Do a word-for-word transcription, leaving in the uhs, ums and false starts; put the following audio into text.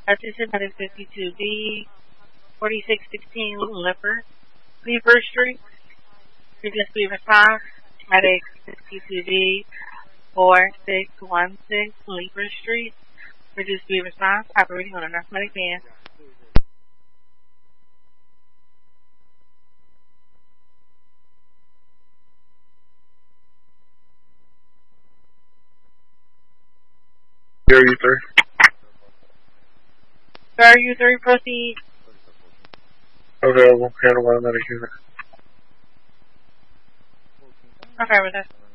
Participant is fifty-two B, forty-six sixteen Leper, Lever Street, Regis Weaver South, Medic fifty-two B, four six one six Lever Street, Regis Weaver South, operating on a North Medic van. Are you three? Are you three, proceed? Available, handle by medic unit. Okay with us.